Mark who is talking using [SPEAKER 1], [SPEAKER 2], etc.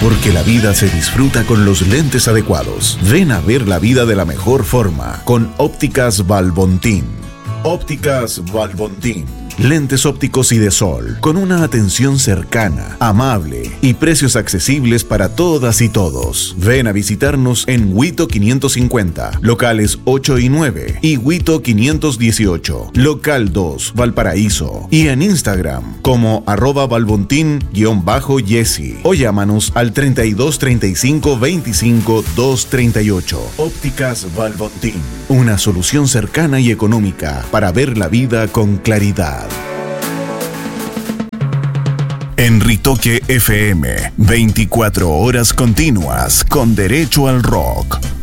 [SPEAKER 1] porque la vida se disfruta con los lentes adecuados. Ven a ver la vida de la mejor forma con Ópticas Valbontín. Ópticas Valbontín. Lentes ópticos y de sol, con una atención cercana, amable y precios accesibles para todas y todos. Ven a visitarnos en Huito 550, locales 8 y 9, y Huito 518, local 2, Valparaíso, y en Instagram como @valbontin_Yesi, o llámanos al 32 35 25 238. Ópticas Valbontín, una solución cercana y económica para ver la vida con claridad. En Ritoque FM, 24 horas continuas con derecho al rock.